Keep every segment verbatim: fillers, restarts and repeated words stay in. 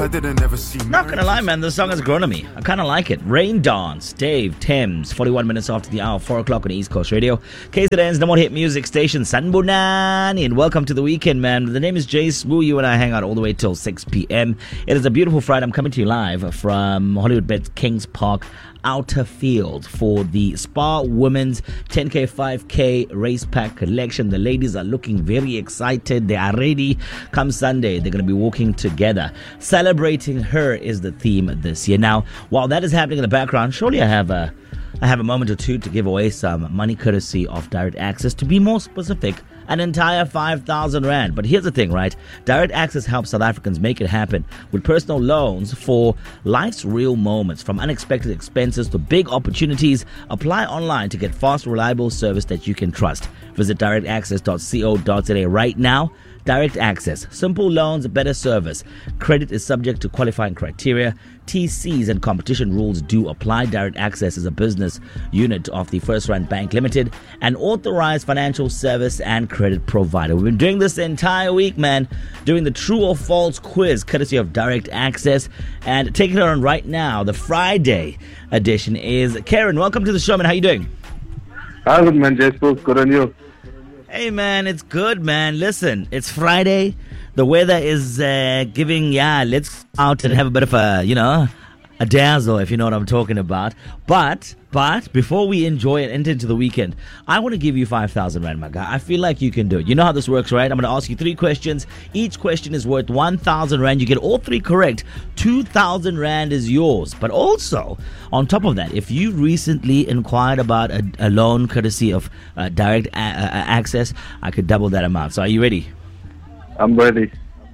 I didn't ever see. Not gonna lie, man, this song has grown on me. I kind of like it. Rain Dance, Dave Thames, forty-one minutes after the hour, four o'clock on East Coast Radio. K Z N's number one hit music station, Sanbonani, and welcome to the weekend, man. The name is Jay Smoo. You and I hang out all the way till six p.m. It is a beautiful Friday. I'm coming to you live from Hollywood Bets Kings Park Outer Field for the Spa Women's ten K, five K race pack collection. The ladies are looking very excited. They are ready. Come Sunday, they're going to be walking together. Celebrating her is the theme this year. Now, while that is happening in the background, surely I have a, I have a moment or two to give away some money courtesy of Direct Access. To be more specific, an entire five thousand rand. But here's the thing, right? Direct Access helps South Africans make it happen with personal loans for life's real moments, from unexpected expenses to big opportunities. Apply online to get fast, reliable service that you can trust. Visit direct access dot co dot za right now. Direct Access. Simple loans, better service. Credit is subject to qualifying criteria. T Cs and competition rules do apply. Direct Access is a business unit of the First Rand Bank Limited, an authorized financial service and credit provider. We've been doing this the entire week, man, doing the true or false quiz, courtesy of Direct Access. And taking it on right now, the Friday edition is Karen. Welcome to the show, man. How you doing? Hi, good man, Jay. Good on you. Hey, man, it's good, man. Listen, it's Friday. The weather is uh, giving, yeah, let's out and have a bit of a, you know, a dazzle, if you know what I'm talking about. But, but, before we enjoy and enter into the weekend, I want to give you five thousand rand, my guy. I feel like you can do it. You know how this works, right? I'm going to ask you three questions. Each question is worth one thousand rand. You get all three correct. two thousand rand is yours. But also, on top of that, if you recently inquired about a, a loan courtesy of uh, Direct a- a- Access, I could double that amount. So are you ready? I'm ready.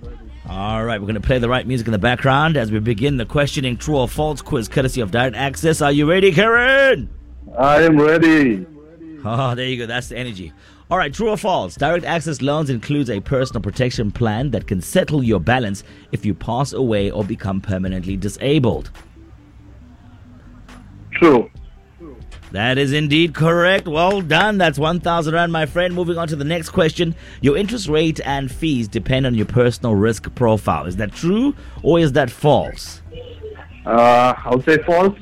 All right, we're going to play the right music in the background as we begin the questioning true or false quiz courtesy of Direct Access. Are you ready, Karen? I am ready. Oh, there you go. That's the energy. All right, true or false? Direct Access Loans includes a personal protection plan that can settle your balance if you pass away or become permanently disabled. True. That is indeed correct. Well done. That's one thousand rand, my friend. Moving on to the next question. Your interest rate and fees depend on your personal risk profile. Is that true or is that false? Uh, I'll say false.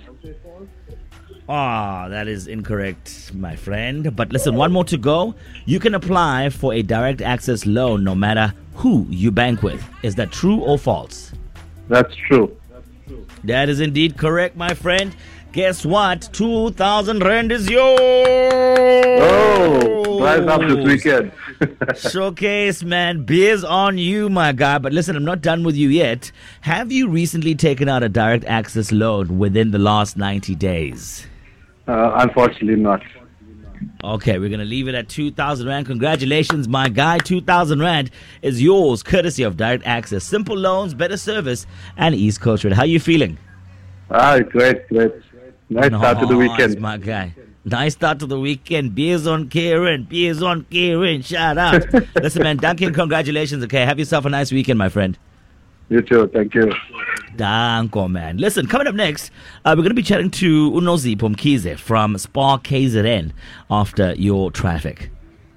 Ah, that is incorrect, my friend. But listen, one more to go. You can apply for a Direct Access loan no matter who you bank with. Is that true or false? That's true. That is indeed correct, my friend. Guess what? two thousand rand is yours. Oh, rise up this weekend. Showcase, man. Beers on you, my guy. But listen, I'm not done with you yet. Have you recently taken out a Direct Access loan within the last ninety days? Uh, unfortunately not. Okay, we're going to leave it at two thousand rand. Congratulations, my guy. two thousand rand is yours, courtesy of Direct Access. Simple loans, better service, and East Coast Road. How are you feeling? Ah, great, great. Nice start to the weekend. My guy. Nice start to the weekend. Beers on Karen. Beers on Karen. Shout out. Listen, man, Duncan, congratulations, okay? Have yourself a nice weekend, my friend. You too. Thank you. Danko, man. Listen, coming up next, uh, we're going to be chatting to Unozipho Mkhize from Spa K Z N after your traffic.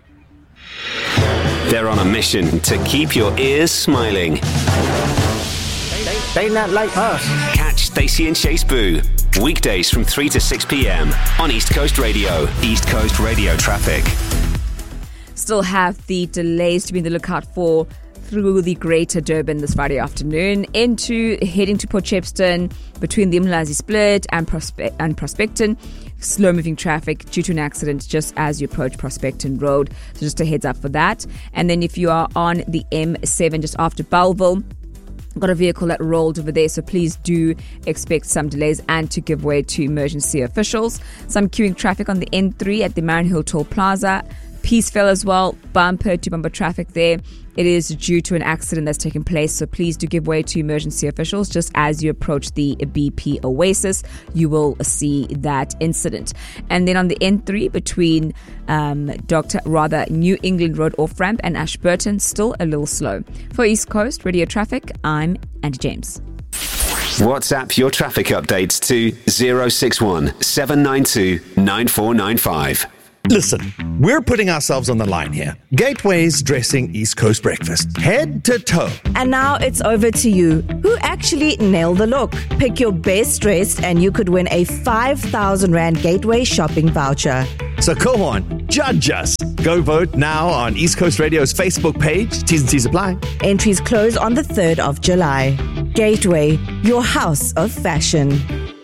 They're on a mission to keep your ears smiling. They, they not like us. Catch Stacey and Chase Boo weekdays from three to six p.m. on East Coast Radio. East Coast Radio traffic. Still have the delays to be in the lookout for through the Greater Durban this Friday afternoon into heading to Port Shepstone between the Umlazi Split and, Prospe- and Prospecton. Slow moving traffic due to an accident just as you approach Prospecton Road. So just a heads up for that. And then if you are on the M seven just after Bellville, got a vehicle that rolled over there, so please do expect some delays and to give way to emergency officials. Some queuing traffic on the N three at the Marion Toll Plaza. Peaceville as well, bumper to bumper traffic there. It is due to an accident that's taken place, so please do give way to emergency officials. Just as you approach the B P Oasis, you will see that incident. And then on the N three between um, Doctor rather New England Road off ramp and Ashburton, still a little slow. For East Coast Radio Traffic, I'm Andy James. WhatsApp your traffic updates to zero six one seven nine two nine four nine five. Listen, we're putting ourselves on the line here. Gateway's dressing East Coast breakfast, head to toe. And now it's over to you. Who actually nailed the look? Pick your best dressed and you could win a five thousand Rand Gateway shopping voucher. So go on, judge us. Go vote now on East Coast Radio's Facebook page. T's and C's apply. Entries close on the third of July. Gateway, your house of fashion.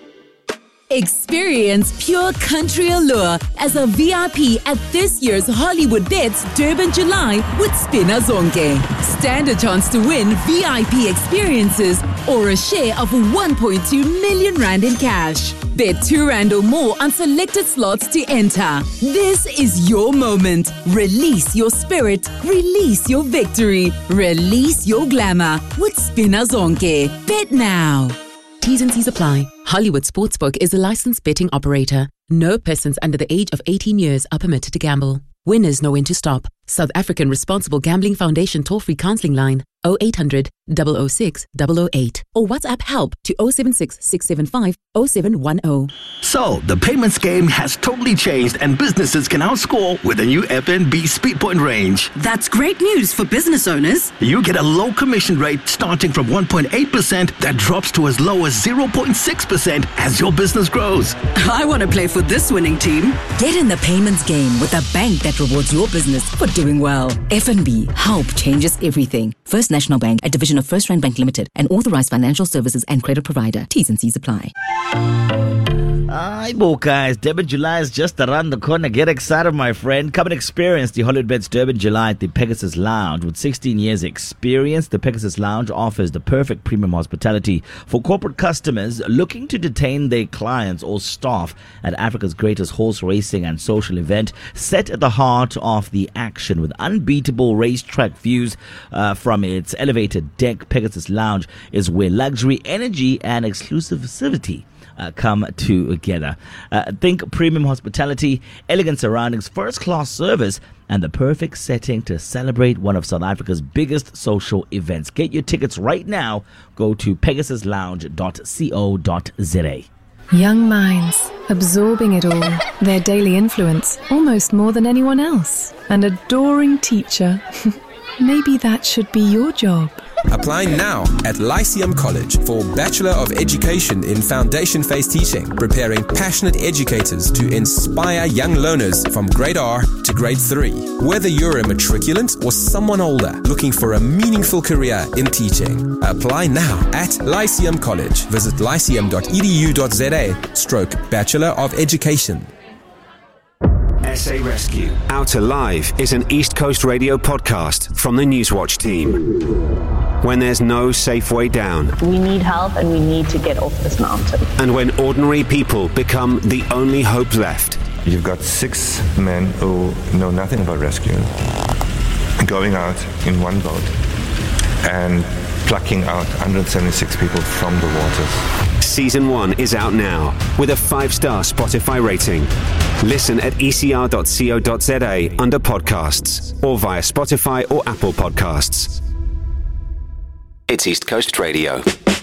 Experience pure country allure as a V I P at this year's Hollywood Bets Durban July with Spinner Zonke. Stand a chance to win V I P experiences or a share of one point two million Rand in cash. Bet two Rand or more on selected slots to enter. This is your moment. Release your spirit. Release your victory. Release your glamour with Spinner Zonke. Bet now. T's and C's apply. Hollywood Sportsbook is a licensed betting operator. No persons under the age of eighteen years are permitted to gamble. Winners know when to stop. South African Responsible Gambling Foundation toll-free counselling line oh eight hundred, double oh six, double oh eight or WhatsApp help to oh seven six, six seven five, oh seven one oh. So, the payments game has totally changed and businesses can now score with the new F N B Speedpoint range. That's great news for business owners. You get a low commission rate starting from one point eight percent that drops to as low as zero point six percent as your business grows. I want to play for this winning team. Get in the payments game with a bank that rewards your business for doing well. F N B, help changes everything. First National Bank, a division of First Rand Bank Limited, an authorized financial services and credit provider. T's and C's apply. Hi, guys. Durban July is just around the corner. Get excited, my friend. Come and experience the Hollywood Bets Durban July at the Pegasus Lounge. With sixteen years experience, the Pegasus Lounge offers the perfect premium hospitality for corporate customers looking to detain their clients or staff at Africa's greatest horse racing and social event, set at the heart of the action with unbeatable racetrack views uh, from its elevated deck. Pegasus Lounge is where luxury, energy, and exclusivity Uh, come together. Uh, think premium hospitality, elegant surroundings, first-class service, and the perfect setting to celebrate one of South Africa's biggest social events. Get your tickets right now. Go to pegasus lounge dot co dot za. Young minds, absorbing it all, their daily influence, almost more than anyone else. An adoring teacher. Maybe that should be your job. Apply now at Lyceum College for Bachelor of Education in Foundation Phase Teaching, preparing passionate educators to inspire young learners from grade R to grade three. Whether you're a matriculant or someone older looking for a meaningful career in teaching, apply now at Lyceum College. Visit lyceum dot e d u dot z a stroke Bachelor of Education. S A Rescue Out Alive is an East Coast Radio podcast from the Newswatch team. When there's no safe way down, we need help and we need to get off this mountain. And when ordinary people become the only hope left. You've got six men who know nothing about rescue going out in one boat and plucking out one hundred seventy-six people from the waters. Season one is out now with a five-star Spotify rating. Listen at e c r dot co dot z a under podcasts or via Spotify or Apple Podcasts. It's East Coast Radio.